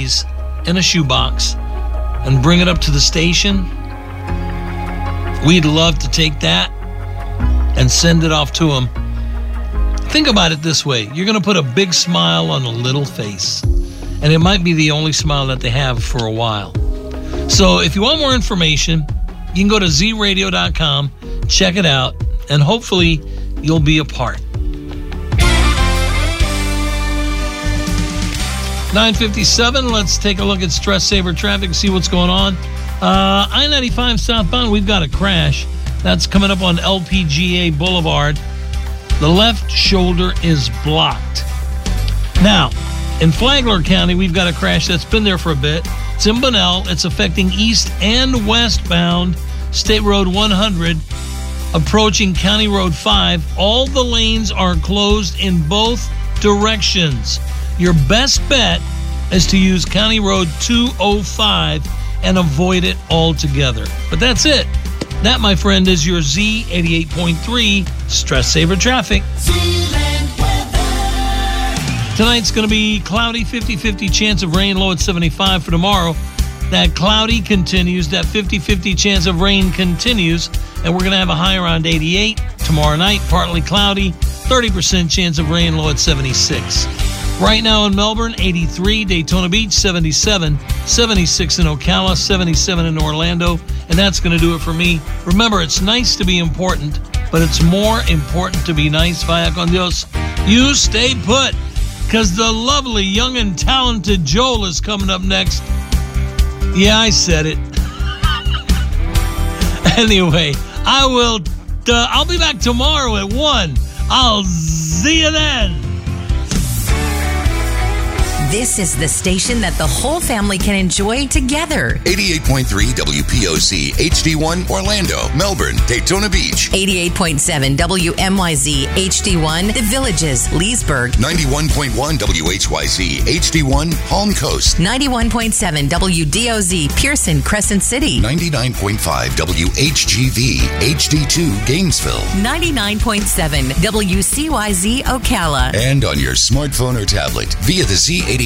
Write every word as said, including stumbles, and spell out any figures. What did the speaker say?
these in a shoebox and bring it up to the station, we'd love to take that and send it off to them. Think about it this way. You're going to put a big smile on a little face, and it might be the only smile that they have for a while. So if you want more information, you can go to z radio dot com, check it out, and hopefully you'll be a part. nine fifty-seven, let's take a look at Stress Saver traffic, see what's going on. Uh, I ninety-five southbound, we've got a crash. That's coming up on L P G A Boulevard. The left shoulder is blocked. Now, in Flagler County, we've got a crash that's been there for a bit. It's in Bunnell. It's affecting east and westbound State Road one hundred, approaching County Road five. All the lanes are closed in both directions. Your best bet is to use County Road two oh five and avoid it altogether. But that's it. That, my friend, is your Z eighty-eight point three Stress Saver Traffic. Tonight's going to be cloudy, fifty-fifty chance of rain, low at seventy-five for tomorrow. That cloudy continues, that fifty-fifty chance of rain continues, and we're going to have a high around eighty-eight. Tomorrow night, partly cloudy, thirty percent chance of rain, low at seventy-six. Right now in Melbourne, eighty-three, Daytona Beach, seventy-seven, seventy-six in Ocala, seventy-seven in Orlando, and that's going to do it for me. Remember, it's nice to be important, but it's more important to be nice. Vaya con Dios. You stay put, because the lovely, young, and talented Joel is coming up next. Yeah, I said it. Anyway, I will, uh, I'll be back tomorrow at one. I'll see you then. This is the station that the whole family can enjoy together. eighty-eight point three W P O C H D one Orlando, Melbourne, Daytona Beach. eighty-eight point seven W M Y Z H D one The Villages, Leesburg. ninety-one point one W H Y Z H D one Palm Coast. ninety-one point seven W D O Z Pearson, Crescent City. ninety-nine point five W H G V H D two Gainesville. ninety-nine point seven W C Y Z Ocala. And on your smartphone or tablet via the Z eighty-eight